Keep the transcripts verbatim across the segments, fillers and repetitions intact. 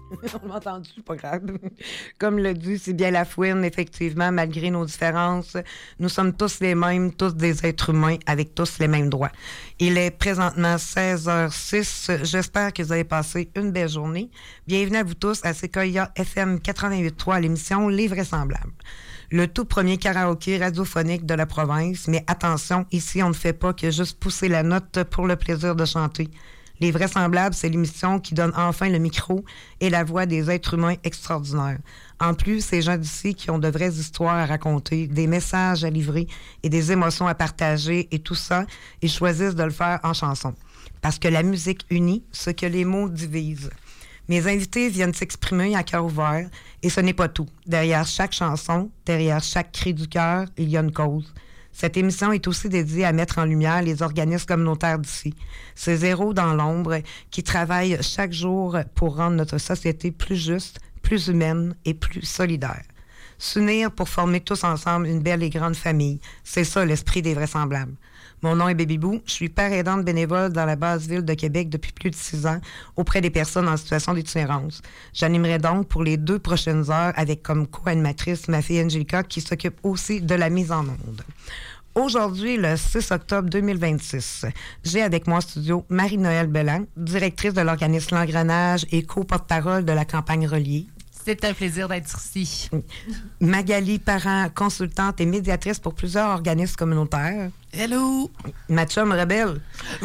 On l'a entendu, c'est pas grave. Comme le dit si bien la fouine, effectivement, malgré nos différences, nous sommes tous les mêmes, tous des êtres humains, avec tous les mêmes droits. Il est présentement seize heures six. J'espère que vous avez passé une belle journée. Bienvenue à vous tous à Sequoia F M quatre-vingt-huit trois à l'émission Les Vraisemblables. Le tout premier karaoké radiophonique de la province. Mais attention, ici, on ne fait pas que juste pousser la note pour le plaisir de chanter. Les Vraisemblables, c'est l'émission qui donne enfin le micro et la voix des êtres humains extraordinaires. En plus, ces gens d'ici qui ont de vraies histoires à raconter, des messages à livrer et des émotions à partager et tout ça, ils choisissent de le faire en chanson. Parce que la musique unit ce que les mots divisent. Mes invités viennent s'exprimer à cœur ouvert et ce n'est pas tout. Derrière chaque chanson, derrière chaque cri du cœur, il y a une cause. Cette émission est aussi dédiée à mettre en lumière les organismes communautaires d'ici. Ces héros dans l'ombre qui travaillent chaque jour pour rendre notre société plus juste, plus humaine et plus solidaire. S'unir pour former tous ensemble une belle et grande famille. C'est ça l'esprit des Vraisemblables. Mon nom est Baby Boo. Je suis père aidante bénévole dans la basse ville de Québec depuis plus de six ans auprès des personnes en situation d'itinérance. J'animerai donc pour les deux prochaines heures avec comme co-animatrice ma fille Angelica qui s'occupe aussi de la mise en onde. Aujourd'hui, le six octobre deux mille vingt-six, j'ai avec moi en studio Marie-Noëlle Belland, directrice de l'organisme L'Engrenage et co-porte-parole de la campagne Reliée. C'est un plaisir d'être ici. Magali Parent, consultante et médiatrice pour plusieurs organismes communautaires. Hello! Ma chum Rebelle.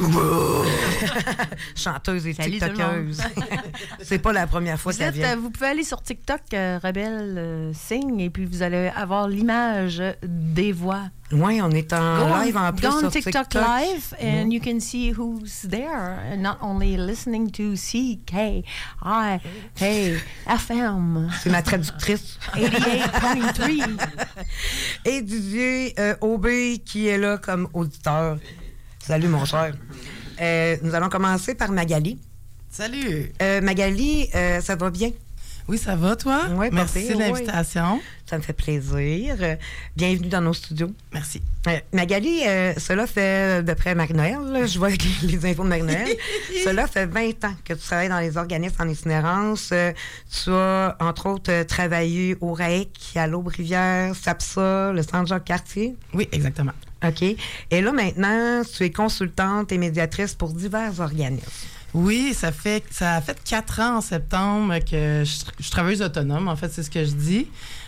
Chanteuse et Salut tiktokeuse. C'est pas la première fois vous qu'elle êtes, vient. euh, Vous pouvez aller sur TikTok, euh, Rebelle euh, Sing, et puis vous allez avoir l'image des voix. Oui, on est en Go live on, en plus go on sur TikTok, TikTok. live, and Mm. you can see who's there, and not only listening to C K I F M. C'est ma traductrice. quatre-vingt-huit point trois. Et Didier euh, Aubé qui est là comme auditeur. Salut, mon cher. Euh, nous allons commencer par Magali. Salut! Euh, Magali, euh, ça va bien? Oui, ça va, toi? Oui, merci parfait, de l'invitation. Oui. Ça me fait plaisir. Euh, bienvenue dans nos studios. Merci. Euh, Magali, euh, cela fait, d'après Marie-Noëlle, je vois les infos de Marie-Noëlle, cela fait vingt ans que tu travailles dans les organismes en itinérance. Euh, tu as, entre autres, euh, travaillé au R A E C, à l'Aube-Rivière, SAPSA, le Centre Jacques-Cartier. Oui, exactement. OK. Et là, maintenant, tu es consultante et médiatrice pour divers organismes. Oui, ça fait ça a fait quatre ans en septembre que je, je suis travailleuse autonome, en fait, c'est ce que je dis.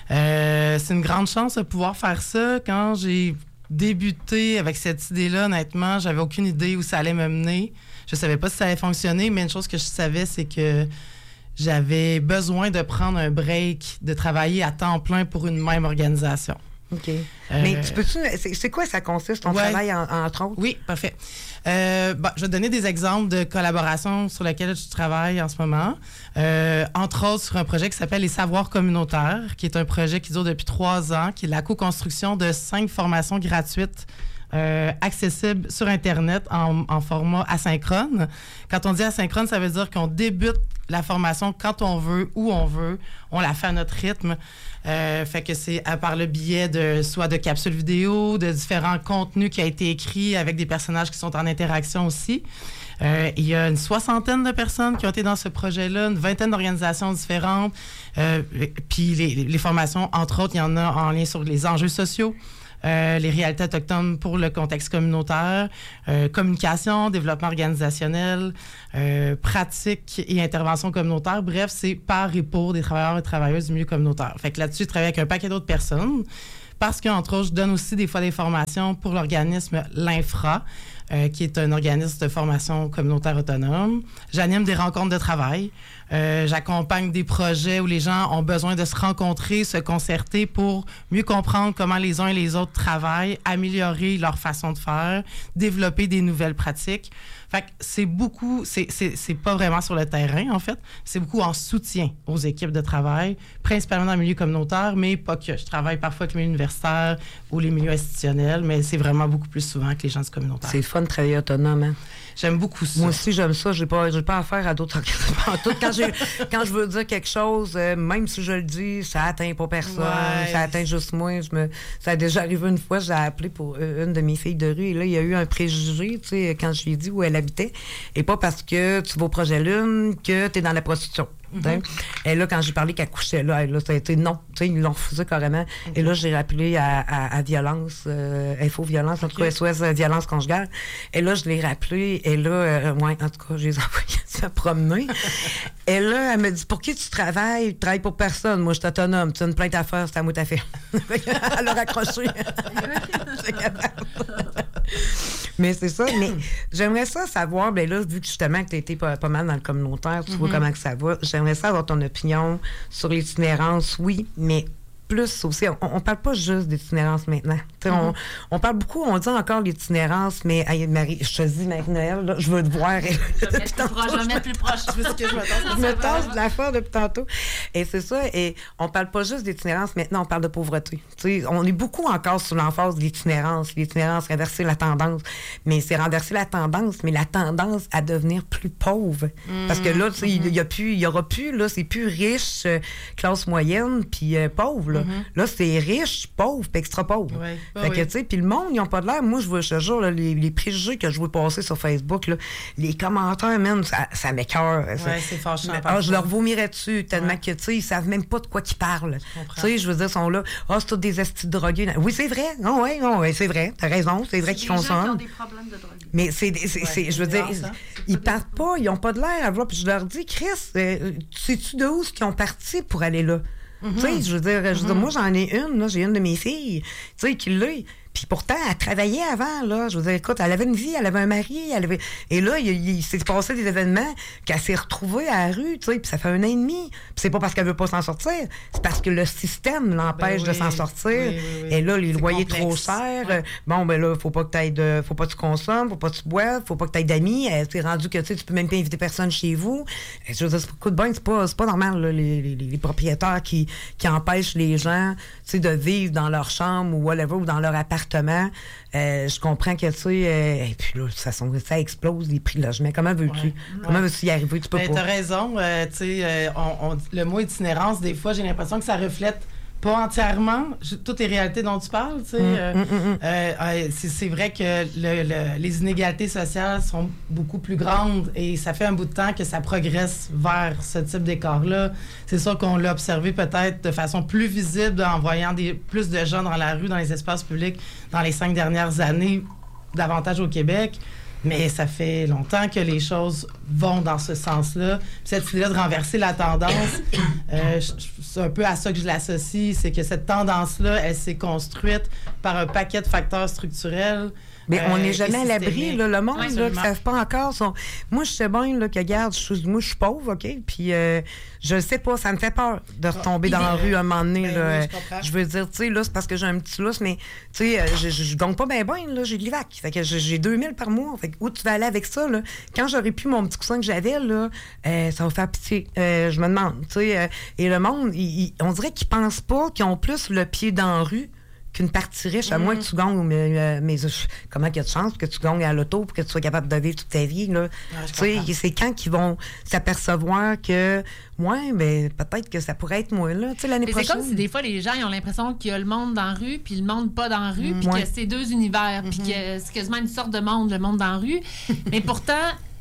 Euh, c'est une grande chance de pouvoir faire ça. Quand j'ai débuté avec cette idée-là, honnêtement, j'avais aucune idée où ça allait me mener. Je savais pas si ça allait fonctionner, mais une chose que je savais, c'est que j'avais besoin de prendre un break, de travailler à temps plein pour une même organisation. OK. Euh, Mais tu peux-tu... C'est, c'est quoi ça consiste, ton ouais. travail, en, entre autres? Oui, parfait. Euh, bon, je vais te donner des exemples de collaborations sur lesquelles je travaille en ce moment. Euh, entre autres, sur un projet qui s'appelle Les Savoirs communautaires, qui est un projet qui dure depuis trois ans, qui est la co-construction de cinq formations gratuites euh, accessibles sur Internet en, en format asynchrone. Quand on dit asynchrone, ça veut dire qu'on débute la formation quand on veut, où on veut. On la fait à notre rythme. Euh, fait que c'est à par le biais de soit de capsules vidéo, de différents contenus qui a été écrits avec des personnages qui sont en interaction aussi. Euh, il y a une soixantaine de personnes qui ont été dans ce projet-là, une vingtaine d'organisations différentes. Euh, puis les, les formations, entre autres, il y en a en lien sur les enjeux sociaux. Euh, les réalités autochtones pour le contexte communautaire, euh, communication, développement organisationnel, euh, pratique et intervention communautaire. Bref, c'est par et pour des travailleurs et travailleuses du milieu communautaire. Fait que là-dessus, je travaille avec un paquet d'autres personnes parce qu'entre autres, je donne aussi des fois des formations pour l'organisme L'Infra, euh, qui est un organisme de formation communautaire autonome. J'anime des rencontres de travail. Euh, j'accompagne des projets où les gens ont besoin de se rencontrer, se concerter pour mieux comprendre comment les uns et les autres travaillent, améliorer leur façon de faire, développer des nouvelles pratiques. Fait que c'est beaucoup, c'est, c'est, c'est pas vraiment sur le terrain, en fait. C'est beaucoup en soutien aux équipes de travail, principalement dans le milieu communautaire, mais pas que. Je travaille parfois avec le milieu universitaire ou les milieux institutionnels, mais c'est vraiment beaucoup plus souvent que les gens du communautaire. C'est le fun de travailler autonome, hein? J'aime beaucoup ça. Moi aussi, j'aime ça. J'ai pas, j'ai pas affaire à d'autres organismes. Quand, j'ai, quand je veux dire quelque chose, euh, même si je le dis, ça atteint pas personne. Ouais. Ça atteint juste moi. Je me, ça a déjà arrivé une fois, j'ai appelé pour euh, une de mes filles de rue. Et là, il y a eu un préjugé, tu sais, quand je lui ai dit où elle habitait. Et pas parce que tu vas au projet Lune que tu es dans la prostitution. Mm-hmm. Et là, quand j'ai parlé qu'elle couchait là, là, ça a été non. Tu sais, ils l'ont refusé carrément. Okay. Et là, j'ai rappelé à, à, à Violence, euh, Info Violence, en tout cas, S O S Violence Conjugale. Et là, je l'ai rappelé. Et là, euh, ouais, en tout cas, je les ai envoyés se promener. Et là, elle me dit, pour qui tu travailles? Tu travailles pour personne. Moi, je suis autonome. Tu as une plainte à faire, c'est à moi t'as fait. Elle a raccroché. Mais c'est ça. Mais j'aimerais ça savoir, bien là, vu que justement que tu as été pas, pas mal dans le communautaire, tu mm-hmm. vois comment que ça va, j'aimerais ça avoir ton opinion sur l'itinérance, oui, mais plus aussi, on, on parle pas juste d'itinérance maintenant. Mm-hmm. On, on parle beaucoup, on dit encore l'itinérance, mais hey, Marie, je te dis, Marie-Noël, là, je veux te voir. Je vais mettre plus proche, je vais mettre plus proche. Je veux que je me tasse. Je me tasse de la fois depuis tantôt. Et c'est ça, et on parle pas juste d'itinérance, maintenant on parle de pauvreté. T'sais, on est beaucoup encore sur l'emphase de l'itinérance, l'itinérance, renverser la tendance. Mais c'est renverser la tendance, mais la tendance à devenir plus pauvre. Mm-hmm. Parce que là, tu sais, il y a plus, il y aura plus, là, c'est plus riche, euh, classe moyenne, puis euh, pauvre, là. Mm-hmm. Là, c'est riche, pauvre, puis extra pauvre. Ouais. Fait que, oui. tu sais, puis le monde, ils n'ont pas de l'air. Moi, je vois ce jour, là, les, les préjugés que je vois passer sur Facebook, là, les commentaires, même, ça, ça m'écoeure. Oui, c'est fâchant. Ah, je leur vomirais dessus, tellement ouais. que, tu sais, ils savent même pas de quoi ils parlent. Tu sais, je veux dire, ils sont là, ah, oh, c'est tous des estis de drogués. Oui, c'est vrai. Non, oui, non, ouais, c'est vrai. T'as raison, c'est vrai qu'ils consomment. Qui ont des problèmes de drogue. Mais c'est, c'est, c'est ouais, je veux dire, ils, ils partent pas, ils n'ont pas de l'air à voir. Puis je leur dis, Chris, euh, sais-tu de où ils ont parti pour aller là? Mm-hmm. Tu sais, je veux dire, je veux dire, moi, j'en ai une, là, j'ai une de mes filles, tu sais, qui l'a. Puis pourtant, elle travaillait avant, là. Je veux dire, écoute, elle avait une vie, elle avait un mari, elle avait... Et là, il, il s'est passé des événements qu'elle s'est retrouvée à la rue, tu sais, puis ça fait un an et demi. Puis c'est pas parce qu'elle veut pas s'en sortir, c'est parce que le système l'empêche ben oui. de s'en sortir. Oui, oui, oui. Et là, les c'est loyers complexe. Trop chers. Ouais. Bon, ben là, faut pas que t'ailles de... Faut pas que tu consommes, faut pas que tu boives, faut pas que t'ailles d'amis. C'est rendu que, tu sais, tu peux même pas inviter personne chez vous. Et je veux dire, c'est pas, ben, c'est pas, c'est pas normal, là, les, les, les propriétaires qui, qui empêchent les gens, tu sais, de vivre dans leur chambre ou whatever, ou dans leur appartement. Euh, je comprends que, tu sais, euh, et puis là, ça, ça explose les prix de logement. Comment veux-tu? Ouais. Comment ouais. veux-tu y arriver? Tu peux ben, pas. T'as raison. Euh, tu sais, euh, on, on, le mot itinérance, des fois, j'ai l'impression que ça reflète pas entièrement je, toutes les réalités dont tu parles. Tu sais, mm, euh, mm, mm. Euh, euh, c'est, c'est vrai que le, le, les inégalités sociales sont beaucoup plus grandes et ça fait un bout de temps que ça progresse vers ce type d'écart-là. C'est sûr qu'on l'a observé peut-être de façon plus visible en voyant des, plus de gens dans la rue, dans les espaces publics, dans les cinq dernières années, davantage au Québec. Mais ça fait longtemps que les choses vont dans ce sens-là. Puis cette idée-là de renverser la tendance, euh, c'est un peu à ça que je l'associe, c'est que cette tendance-là, elle s'est construite par un paquet de facteurs structurels. Mais euh, on n'est jamais à l'abri, là, le monde, oui, là, qui ne savent pas encore. Son... Moi, je sais bien là, que, regarde, je, moi, je suis pauvre, OK? Puis, euh, je sais pas, ça me fait peur de retomber ah, dans la rue à un moment donné. Ben, là, oui, je, je veux dire, tu sais, là, c'est parce que j'ai un petit lousse, mais, tu sais, je, je, je gagne pas bien, bien, là, j'ai de l'I V A C. Fait que j'ai deux mille par mois. Fait que où tu vas aller avec ça, là? Quand j'aurais pu mon petit coussin que j'avais, là, euh, ça va faire pitié. Euh, je me demande, tu sais. Euh, et le monde, il, il, on dirait qu'ils pensent pas qu'ils ont plus le pied dans la rue qu'une partie riche, à mm-hmm. moins que tu gagnes, mais, mais comment il y a de chance que tu gagnes à l'auto pour que tu sois capable de vivre toute ta vie, là. Ah, tu sais, c'est quand qu'ils vont s'apercevoir que, ouais, ben, peut-être que ça pourrait être moi, là, tu sais, l'année mais prochaine. C'est comme si des fois, les gens, ils ont l'impression qu'il y a le monde dans la rue, puis le monde pas dans la rue, mm-hmm. puis ouais. que c'est deux univers, puis mm-hmm. que c'est quasiment une sorte de monde, le monde dans la rue. Mais pourtant,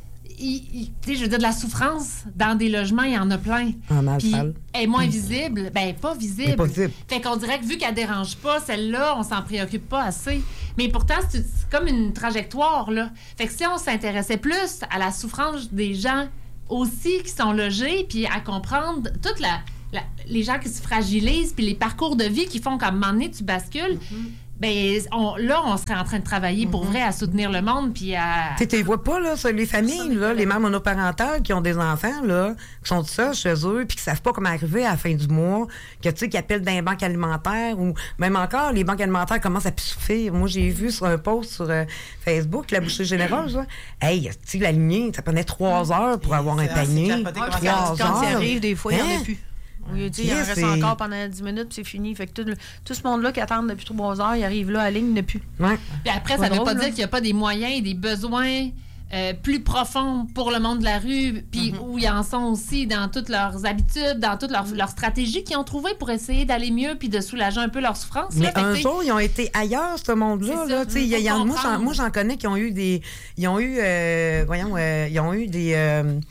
il, il, je veux dire, de la souffrance dans des logements, il y en a plein. En Puis, elle est moins visible. Ben, pas visible. Pas visible. Fait qu'on dirait que vu qu'elle dérange pas, celle-là, on s'en préoccupe pas assez. Mais pourtant, c'est, c'est comme une trajectoire, là. Fait que si on s'intéressait plus à la souffrance des gens aussi qui sont logés, puis à comprendre toute la, la les gens qui se fragilisent, puis les parcours de vie qui font qu'à un moment donné, tu bascules, mm-hmm. ben on, là, on serait en train de travailler pour mm-hmm. vrai à soutenir le monde, puis à... Tu ne vois pas, là, ça, les familles, là, les mères monoparentales qui ont des enfants, là, qui sont tout seuls chez eux, puis qui ne savent pas comment arriver à la fin du mois, que, tu sais, qui appellent dans les banques alimentaires, ou même encore, les banques alimentaires commencent à souffrir. Moi, j'ai vu sur un post sur euh, Facebook, la boucherie générale, là, hey, tu sais, la lignée, ça prenait trois heures pour avoir un panier. Ouais, quand quand il arrive, des fois, il n'y en a plus. Oui, il yes, en reste c'est... encore pendant dix minutes, puis c'est fini. Fait que tout, le, tout ce monde-là qui attend depuis trois heures, il arrive là à ligne, il n'y en a plus. Ouais. Puis après, ça ne veut pas là. dire qu'il n'y a pas des moyens et des besoins euh, plus profonds pour le monde de la rue, puis mm-hmm. où ils en sont aussi dans toutes leurs habitudes, dans toutes leurs, leurs stratégies qu'ils ont trouvées pour essayer d'aller mieux puis de soulager un peu leur souffrance. Mais là, un jour, ils ont été ailleurs, ce monde-là. Là, ça, y a, y a, moi, j'en, moi, j'en connais qui ont eu des... Ils ont eu... Euh, voyons, euh, ils ont eu des... Euh, tu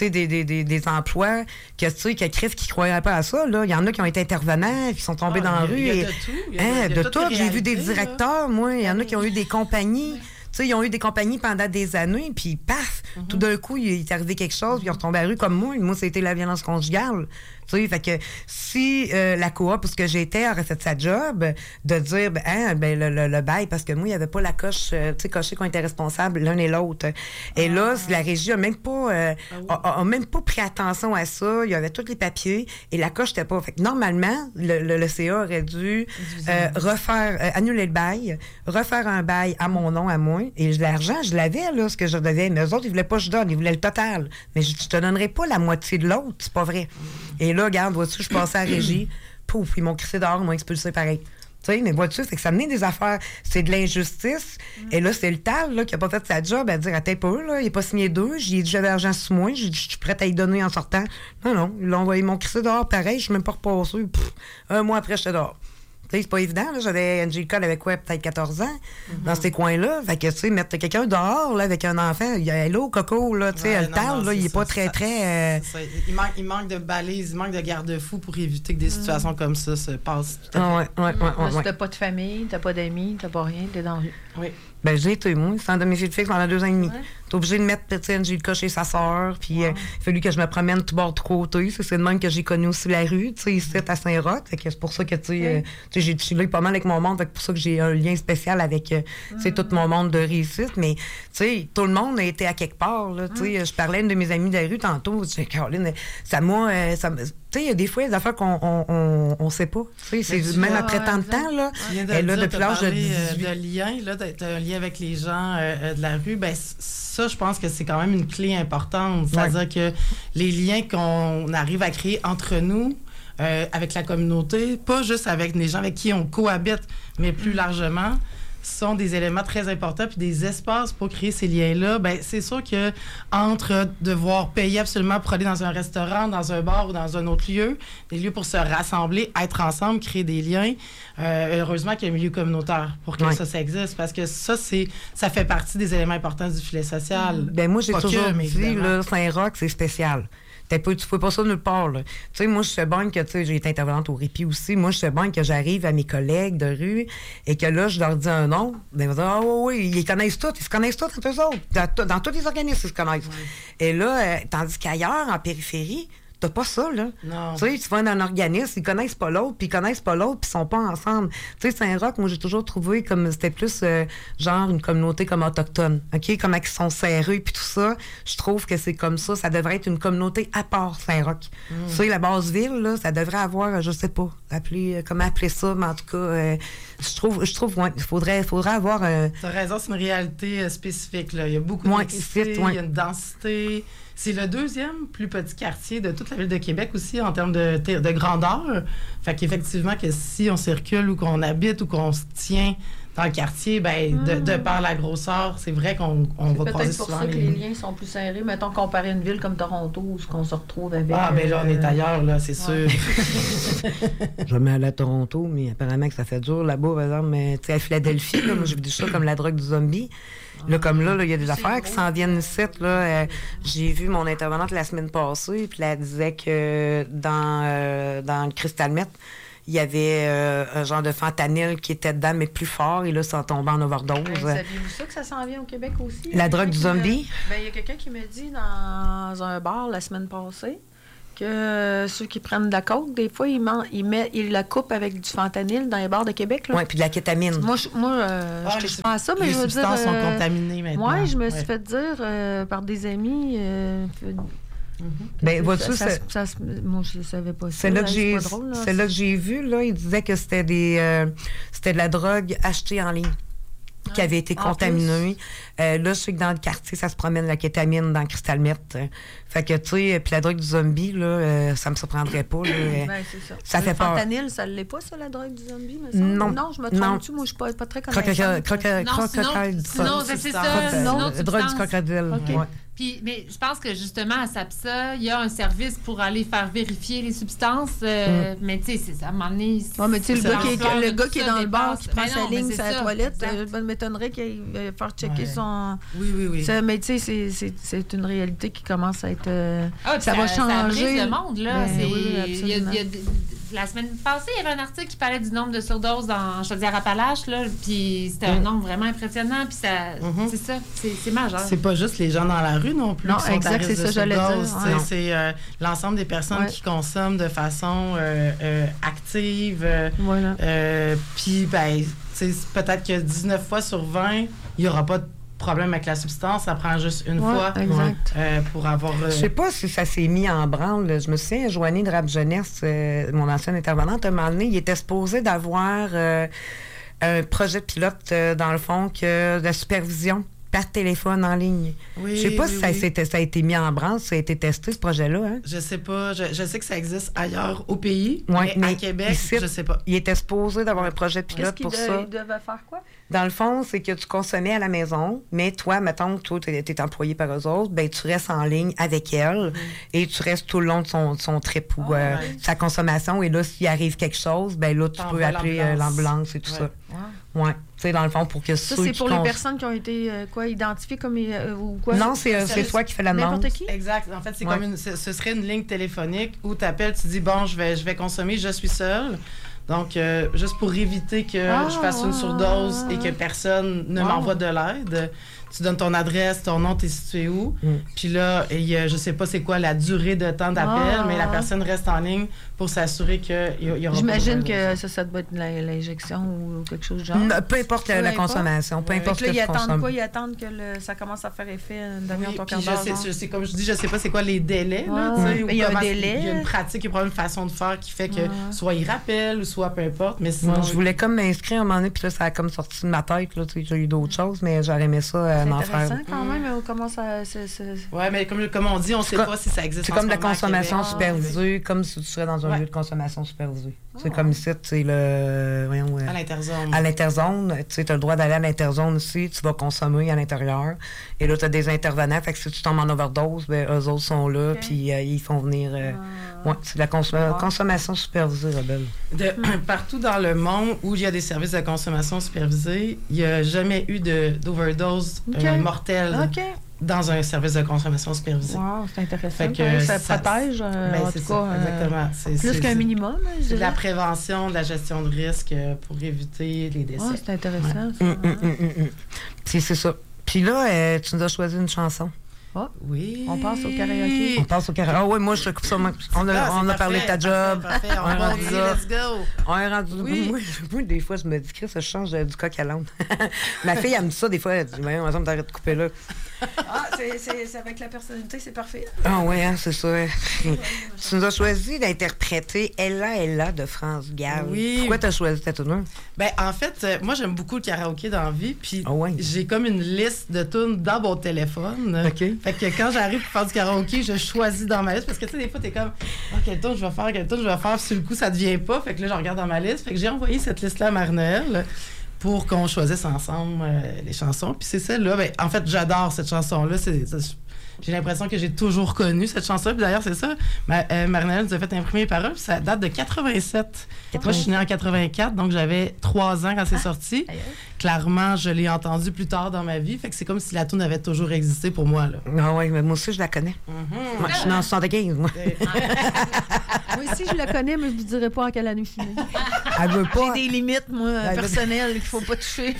sais, des, des, des, des emplois que, tu sais, que Chris qui croyait pas à ça, là. Il y en a qui ont été intervenants, qui sont tombés Ah, dans la rue. Il y a, il y a et, de tout. Il y a, hein, il y a de toutes tout. les J'ai vu des réalités, directeurs, là. moi. Il y en a qui ont eu des compagnies. Tu sais, ils ont eu des compagnies pendant des années, puis paf, mm-hmm. tout d'un coup, il est arrivé quelque chose, puis ils sont retombés à la rue comme moi. Moi, c'était la violence conjugale. Tu sais, fait que si euh, la coop, parce que j'étais, aurait fait sa job, de dire, ben, hein, ben le, le, le bail, parce que moi, il n'y avait pas la coche, euh, tu sais, coché qu'on était responsables l'un et l'autre. Et ah. là, la régie a même pas, euh, ah oui. a, a même pas pris attention à ça. Il y avait tous les papiers, et la coche n'était pas. Fait que normalement, le, le, le C A aurait dû euh, refaire, euh, annuler le bail, refaire un bail à mon nom, à moi. Et l'argent, je l'avais, là, ce que je devais. Mais eux autres, ils voulaient pas que je donne, ils voulaient le total. Mais je, je te donnerai pas la moitié de l'autre, c'est pas vrai. Mm. Et là, regarde, vois-tu, je passais à la régie, pouf, ils m'ont crissé dehors, ils m'ont expulsé pareil. Tu sais, mais vois-tu, c'est que ça menait des affaires, c'est de l'injustice. Mm. Et là, c'est le T A L, là, qui a pas fait sa job à dire, attends pas, là, il n'a pas signé deux, j'ai dit, j'avais l'argent sous moi, j'ai dit, je suis prête à y donner en sortant. Non, non, ils, l'ont, ils m'ont crissé dehors pareil, je suis même pas repassée. Pff, un mois après, j'étais dehors. C'est pas évident, là. J'avais Angelica, elle avait quoi, peut-être quatorze ans, mm-hmm. dans ces coins-là. Fait que, tu sais, mettre quelqu'un dehors, là, avec un enfant, il y a hello, coco, là, tu sais, ouais, le tal, là, il est ça, pas très, ça, très. Euh... Il, manque, il manque de balises, il manque de garde-fous pour éviter que des situations mm. comme ça se passent. Tout à fait. Ah, ouais, ouais, ouais, ouais, ouais. T'as pas de famille, t'as pas d'amis, t'as pas rien, t'es dans la rue. Oui. Ben, j'ai été, moi, sans domicile fixe pendant deux ans et demi. Ouais. T'es obligé de mettre petit Angelica chez sa sœur, puis ouais. euh, il a fallu que je me promène tout bord, tout côté. C'est, c'est de même que j'ai connu aussi la rue, tu sais, ici à Saint-Roch. Fait que c'est pour ça que, tu sais, ouais. euh, j'ai chillé pas mal avec mon monde, fait que pour ça que j'ai un lien spécial avec, euh, mm. tu sais, tout mon monde de réussite. Mais, tu sais, tout le monde a été à quelque part, là, tu sais. Mm. Je parlais à une de mes amies de la rue tantôt, je disais, Caroline, ça m'a. Euh, ça, tu sais, il y a des fois des affaires qu'on on, on, on sait pas. Tu sais, c'est même après tant de temps, là. Et là, depuis l'âge de dix-huit. De lien, là, t'as un lien avec les gens euh, de la rue, ben ça, je pense que c'est quand même une clé importante. C'est-à-dire ouais. que les liens qu'on arrive à créer entre nous, euh, avec la communauté, pas juste avec les gens avec qui on cohabite, mais plus largement, sont des éléments très importants, puis des espaces pour créer ces liens-là. Ben c'est sûr que entre devoir payer absolument pour aller dans un restaurant, dans un bar ou dans un autre lieu, des lieux pour se rassembler, être ensemble, créer des liens, euh, heureusement qu'il y a un milieu communautaire pour que ouais. ça, ça existe, parce que ça, c'est ça fait partie des éléments importants du filet social. Ben moi, j'ai pas toujours que, dit, là, Saint-Roch, c'est spécial. Tu ne fais pas ça nulle part, là. Tu sais, moi, je sais bien que, tu sais, j'ai été intervenante au répit aussi. Moi, je sais bien que j'arrive à mes collègues de rue et que là, je leur dis un nom. Ben, ils vont dire, ah oui, oui, ils connaissent tous. Ils se connaissent tous entre eux autres. Dans, dans tous les organismes, ils se connaissent. Ouais. Et là, euh, tandis qu'ailleurs, en périphérie, t'as pas ça, là. Non. Tu sais, tu vas dans un organisme, ils connaissent pas l'autre, puis ils connaissent pas l'autre, puis ils sont pas ensemble. Tu sais, Saint-Roch, moi, j'ai toujours trouvé comme c'était plus euh, genre une communauté comme autochtone. OK? Comment ils sont serrés, puis tout ça. Je trouve que c'est comme ça. Ça devrait être une communauté à part Saint-Roch. Mm. Tu sais, la base-ville, là, ça devrait avoir, je sais pas, appeler, euh, comment appeler ça, mais en tout cas, euh, je trouve, je trouve, ouais, il faudrait, faudrait avoir. Euh... T'as raison, c'est une réalité euh, spécifique, là. Il y a beaucoup de densité, ouais. il y a une densité. C'est le deuxième plus petit quartier de toute la ville de Québec aussi en termes de, de grandeur. Fait qu'effectivement, que si on circule ou qu'on habite ou qu'on se tient dans le quartier, ben mmh. de, de par la grosseur, c'est vrai qu'on on va croiser souvent. C'est peut-être pour ça que les liens sont plus serrés. Mettons, comparé à une ville comme Toronto où on se retrouve avec... Ah, bien là, on est ailleurs, là, c'est ouais. sûr. Je vais aller à Toronto, mais apparemment que ça fait dur là-bas, par exemple. Mais tu sais, à Philadelphie, là, moi, j'ai vu des choses comme la drogue du zombie. Là, comme là, il y a des c'est affaires gros. Qui s'en viennent ici. Là, euh, j'ai vu mon intervenante la semaine passée, puis elle disait que dans, euh, dans le Crystal Meth, il y avait euh, un genre de fentanyl qui était dedans, mais plus fort, et là, ça tombait en overdose. Ben, saviez-vous ça que ça s'en vient au Québec aussi? La drogue du zombie? Ben, il y a quelqu'un qui me dit dans un bar la semaine passée que euh, ceux qui prennent de la coke, des fois, ils, man- ils, met, ils la coupent avec du fentanyl dans les bars de Québec. Oui, puis de la kétamine. Moi, je, moi euh, ah, je te prends ça, mais les je veux dire... substances euh, sont contaminées maintenant. Oui, je me ouais. suis fait dire euh, par des amis... Euh, Mm-hmm. Ben, vois-tu, ça, ça, ça, moi, je ne savais pas ça. C'est là, que j'ai, c'est, drôle, là. c'est là que j'ai vu, là, il disait que c'était des, euh, c'était de la drogue achetée en ligne qui ouais. avait été contaminée. Euh, là, je sais que dans le quartier, ça se promène la kétamine dans le Crystal Meth. Fait que, tu sais, puis la drogue du zombie, là, euh, ça me surprendrait pas. Là, ben, c'est ça. Ça le fait peur. Le fentanyl, ça ne l'est pas, ça, la drogue du zombie, me semble? Non. Non, je me trompe-tu? Moi, je ne suis pas, pas très connaissante. Crocodile. Non, sinon, sinon, c'est ça. La drogue du crocodile. Okay. Ouais. Puis, mais je pense que justement, à SAPSA, il y a un service pour aller faire vérifier les substances. Euh, mm. Mais tu sais, c'est à un moment donné. Ouais, mais tu sais, le gars qui est, le gars qui est dans le bar, qui prend ben sa non, ligne, sa ça, toilette, euh, je m'étonnerais qu'il aille faire checker ouais. son. Oui, oui, oui. Ça, mais tu sais, c'est, c'est, c'est une réalité qui commence à être. Euh, ah, ça, ça va changer. Ça le monde, là. Ben, c'est, oui, il y a, il y a, la semaine passée, il y avait un article qui parlait du nombre de surdoses en Chaudière-Appalaches, là. Puis c'était mm. un nombre vraiment impressionnant. Puis ça, mm-hmm. c'est ça, c'est, c'est majeur. C'est pas juste les gens dans la rue non plus. Non, qui sont exact, c'est ça, j'allais dire. Ouais. C'est euh, l'ensemble des personnes ouais. qui consomment de façon euh, euh, active. Euh, voilà. Euh, Puis, ben, peut-être que dix-neuf fois sur vingt, il n'y aura pas de problème avec la substance. Ça prend juste une ouais, fois exact. Euh, pour avoir... Euh... Je sais pas si ça s'est mis en branle. Je me souviens, Joanie de Rap Jeunesse, euh, mon ancienne intervenante, à un moment donné, il était supposé d'avoir euh, un projet pilote, euh, dans le fond, que de supervision par téléphone en ligne. Oui, je sais pas oui, si ça, oui. ça a été mis en branle, si ça a été testé, ce projet-là. Hein? Je sais pas. Je, je sais que ça existe ailleurs au pays, ouais, mais, mais à Québec, ici, je sais pas. Il était supposé d'avoir un projet pilote pour de, ça. Il devait faire quoi? Dans le fond, c'est que tu consommais à la maison, mais toi, mettons que toi, tu es employé par eux autres, ben tu restes en ligne avec elle mm. et tu restes tout le long de son, de son trip ou oh, euh, ouais. sa consommation. Et là, s'il arrive quelque chose, ben là, tu T'en peux appeler l'ambulance. Euh, l'ambulance et tout ouais. ça. Ouais. ouais. Tu sais, dans le fond, pour que ça, ceux c'est qui pour cons... les personnes qui ont été euh, quoi, identifiées comme euh, ou quoi? Non, c'est, euh, c'est toi qui fais la demande. N'importe qui? Exact. En fait, c'est ouais. comme une, ce, ce serait une ligne téléphonique où tu appelles, tu dis, bon, je vais, je vais consommer, je suis seule. Donc, euh, juste pour éviter que ah, je fasse une surdose et que personne ne wow. m'envoie de l'aide, tu donnes ton adresse, ton nom, t'es situé où. Mm. Puis là, et, euh, je sais pas c'est quoi la durée de temps d'appel, ah. mais la personne reste en ligne pour s'assurer qu'il y, y aura J'imagine pas de que ça, ça doit être l'injection ou quelque chose de genre. Non, peu importe la, la consommation, peu ouais. importe ce que tu consommes. Ils attendent quoi? Ils attendent que le, ça commence à faire effet une demi-heure, ton quart d'heure. Je sais, je sais, comme je dis, je sais pas c'est quoi les délais. Ouais. Là, ouais. Mais il y a un délai. Il y a une pratique, il y a une façon de faire qui fait que ouais. soit il rappelle ou soit peu importe. Mais sinon, ouais, je voulais comme m'inscrire à un moment donné, puis là, ça a comme sorti de ma tête. Là, j'ai eu d'autres choses, mais j'aurais aimé ça euh, m'en faire. C'est intéressant quand même, mais comment ça... C'est, c'est... Oui, mais comme, comme on dit, on ne sait pas si ça existe. C'est comme de la consommation supervisée, comme si tu serais dans un ouais. lieu de consommation supervisée. Oh. C'est comme ici, c'est le... Voyons, à l'interzone. À l'interzone, tu sais, tu as le droit d'aller à l'interzone aussi, tu vas consommer à l'intérieur. Et là, tu as des intervenants, fait que si tu tombes en overdose, ben, eux autres sont là, okay. puis euh, ils font venir... Euh, ah. ouais, c'est de la consom- wow. consommation supervisée, Rebelle. De, partout dans le monde où il y a des services de consommation supervisée, il n'y a jamais eu de, d'overdose okay. euh, mortelle. Okay. Dans un service de consommation supervisée. Wow, c'est intéressant. Fait que ça, ça protège, euh, ben, en c'est tout ça, cas. exactement. C'est, plus c'est, qu'un c'est, minimum. C'est de la prévention, de la gestion de risque pour éviter les décès. Oh, c'est intéressant. Ouais. Ça, hum, hum, hum, hum. Puis c'est ça. Puis là, euh, tu nous as choisi une chanson. Oh, oui. On passe au karaoké. On passe au karaoké. Ah oui, moi, je coupe ça. On a, ah, on a parfait, parlé de ta job. Parfait, parfait. On, on va dire, let's go. On est rendu. Oui. Moi, moi, des fois, je me dis que ça change du coq à l'âne. Ma fille, elle me dit ça, des fois. Elle dit, mais on va t'arrêter de couper là. Ah, c'est, c'est, c'est avec la personnalité, c'est parfait. Ah oui, hein, c'est ça. Tu nous as choisi d'interpréter Ella, Ella de France Gall. Oui. Pourquoi tu as choisi ta tune? Ben, en fait, euh, moi, j'aime beaucoup le karaoké dans la vie. Puis oh ouais. j'ai comme une liste de tunes dans mon téléphone. OK. Fait que quand j'arrive pour faire du karaoké, je choisis dans ma liste. Parce que, tu sais, des fois, t'es comme, oh, quelle tune je vais faire, quelle tune je vais faire. Puis sur le coup, ça ne devient pas. Fait que là, je regarde dans ma liste. Fait que j'ai envoyé cette liste-là à Marie-Noël pour qu'on choisisse ensemble euh, les chansons. Puis c'est celle-là. Ben, en fait, j'adore cette chanson-là. C'est, c'est, j'ai l'impression que j'ai toujours connu cette chanson-là. Puis d'ailleurs, c'est ça. Ma, euh, Marie-Noël nous a fait imprimer les paroles. Puis ça date de quatre-vingt-sept. quatre-vingt-sept. Moi, je suis née en quatre-vingt-quatre, donc j'avais trois ans quand c'est sorti. Ah, clairement, je l'ai entendue plus tard dans ma vie. Fait que c'est comme si la tune avait toujours existé pour moi. Là. Ah oui, mais moi aussi, je la connais. Mm-hmm. Moi, je suis née en soixante-quinze, moi. Moi aussi, je la connais, mais je ne vous dirai pas en quelle année je suis née. Elle veut pas. J'ai des limites, moi, elle personnelles qu'il ne faut pas toucher.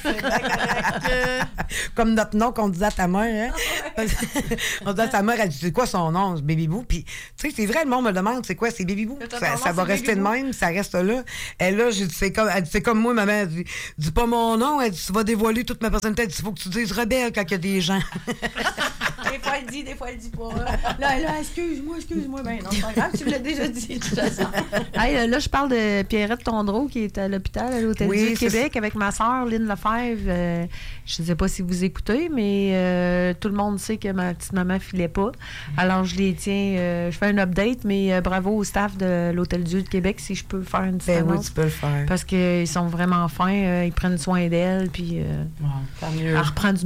Comme notre nom qu'on disait à ta mère. Hein? On disait à ta mère, elle dit, c'est quoi son nom, ce Baby Boo? Puis, tu sais, c'est vrai, le monde me demande, c'est quoi, c'est Baby Boo? Ça, ça va rester de même, ça reste là. Et là, j'ai dit, c'est comme, elle dit, c'est comme moi, ma mère, elle dit, dis pas mon nom, elle dit, tu vas dévoiler toute ma personnalité. Elle dit, il faut que tu dises rebelle quand il y a des gens. Des fois, elle dit, des fois, elle dit pas. Là, là, excuse-moi, excuse-moi. Ben non, c'est pas grave, tu me l'as déjà dit, de toute façon. Hey, là, je parle de Pierrette Tondreau, qui est à l'hôpital, à l'Hôtel oui, du Québec, avec ma sœur, Lynn Lefebvre. Euh, je ne sais pas si vous écoutez, mais euh, tout le monde sait que ma petite maman filait pas. Alors, je les tiens. Euh, je fais un update, mais euh, bravo au staff de l'Hôtel Dieu de Québec si je peux faire une petite ben annonce. Oui, tu peux le faire. Parce qu'ils sont vraiment fins. Euh, ils prennent soin d'elle, puis euh, wow, tant mieux. elle reprend du mieux.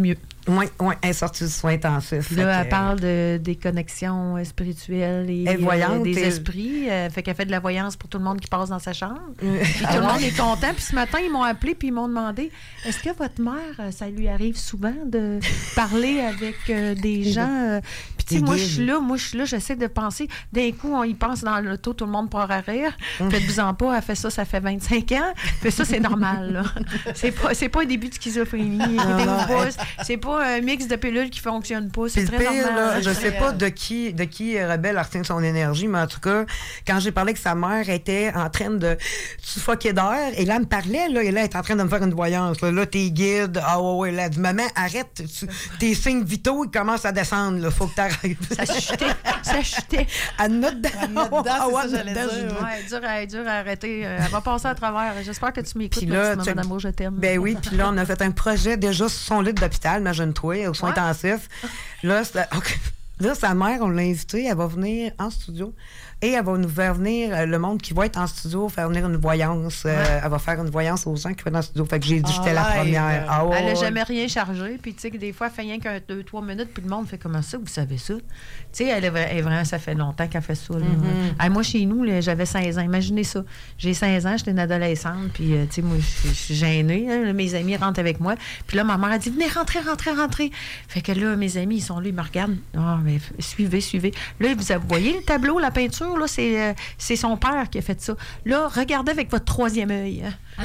Oui, oui, elle est sortie du soin intensif. Puis là, Fait elle que- parle de, des connexions euh, spirituelles et Elle est voyante, euh, des et- esprits. Euh, fait qu'elle fait de la voyance pour tout le monde qui passe dans sa chambre. Euh, Puis ah tout le ouais? monde est content. Puis ce matin, ils m'ont appelé puis ils m'ont demandé est-ce que votre mère, euh, ça lui arrive souvent de parler avec euh, des gens euh, Puis tu sais, Des moi, je guides. suis là, moi, je suis là, j'essaie de penser. D'un coup, on y pense dans l'auto, tout le monde part à rire. Faites-vous en pas, elle fait ça, ça fait vingt-cinq ans. Fait ça, c'est normal, là. C'est pas, c'est pas un début de schizophrénie. Inquiétez-vous non, pas. elle- C'est pas un mix de pilules qui fonctionne pas. C'est Puis le très pire, normal. là, je C'est sais très- pas de qui, de qui Rebelle a retenu son énergie, mais en tout cas, quand j'ai parlé que sa mère était en train de suffoquer d'air, et là, elle me parlait, là, et là, elle est en train de me faire une voyance. Là, là t'es guide. Ah ouais, ouais, là, elle dit, maman, arrête. tu- tes signes vitaux, ils commencent à descendre, là. Faut que t'arrêtes. Ça chutait. Ça chutait. À notre dedans. À notre dedans, c'est Ah ouais, ça, j'allais dedans, dire, je dis. Ouais, dur à, dur à arrêter. Euh, Elle va passer à travers. J'espère que tu m'écoutes, Puis ma là, petite tu- maman d'amour, je t'aime. Ben oui, puis là, on a fait un projet déjà sur son lit d'hôpital, imagine-toi, aux soins Ouais. intensifs. Là, c'est- ok. Là, sa mère, on l'a invitée, elle va venir en studio et elle va nous faire venir, euh, le monde qui va être en studio, faire venir une voyance. euh, Elle va faire une voyance aux gens qui vont être en studio. Fait que j'ai dit que En j'étais la live. première. Ah ouais, Elle n'a ouais. jamais rien chargé. Puis, tu sais, que des fois, elle fait rien qu'un deux, trois minutes. Puis le monde fait comment ça, vous savez ça? Tu sais, elle est vra- elle est vraiment, ça fait longtemps qu'elle fait ça. là. Ah, moi, chez nous, là, j'avais seize ans. Imaginez ça. J'ai seize ans, j'étais une adolescente. Puis, euh, tu sais, moi, je je suis gênée. hein. Mes amis rentrent avec moi. Puis là, ma mère a dit, venez, rentrer, rentrer, rentrer. Fait que là, mes amis, ils sont là, ils me regardent. Ah, mais f- suivez, suivez. Là, vous avez- voyez le tableau, la peinture, là, c'est, euh, c'est son père qui a fait ça. Là, regardez avec votre troisième œil. hein.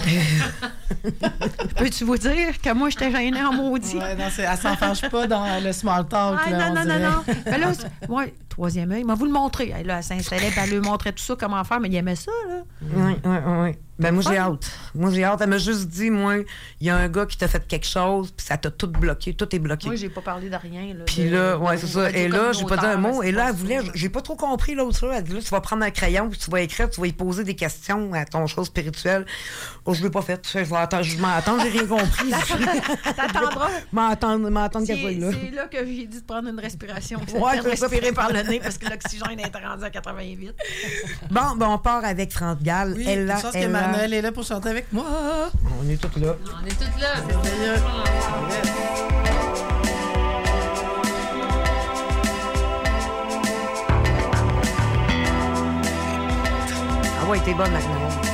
Peux-tu vous dire que moi, j'étais gênée en maudit? Ouais, non, c'est- elle s'en fâche pas dans le small talk. Ah, là, non, on non, non, dirait. non. Mais là, c'est- ouais, troisième œil, il m'a vous le montrer. Elle, là, elle s'installait, puis elle lui montrait tout ça, comment faire, mais il aimait ça, là. Oui, oui, oui. Ben, moi, j'ai Fun. hâte. Moi, j'ai hâte. Elle m'a juste dit, moi, il y a un gars qui t'a fait quelque chose, puis ça t'a tout bloqué. Tout est bloqué. Moi, j'ai pas parlé de rien, là. Puis de- là, ouais, de- c'est ça. radio Et là, j'ai pas dit un mot. communautaire, Et là, c'est elle pas voulait, ça. j'ai pas trop compris l'autre chose. Elle dit, là, tu vas prendre un crayon, puis tu vas écrire, tu vas y poser des questions à ton chose spirituelle. Oh, je l'ai pas fait. Je vais attendre, je m'en attends, j'ai rien compris. T'attendras. M'attendre, m'attendre qu'elle soit C'est là. c'est là que j'ai dit de prendre une respiration. Ouais, de c'est ça. respirer par le nez parce que l'oxygène est rendu à quatre-vingt-huit. Bon, ben, on part avec France Gall. Oui, elle une a, chance que elle a- Manuel est là pour chanter avec moi. On est toutes là. On est toutes là. Merveilleux. Ah ouais, t'es bonne, maintenant.